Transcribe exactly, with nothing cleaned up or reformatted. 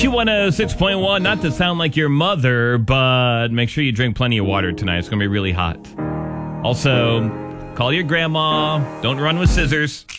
Q one oh six point one, not to sound like your mother, but make sure you drink plenty of water tonight. It's going to be really hot. Also, call your grandma. Don't run with scissors.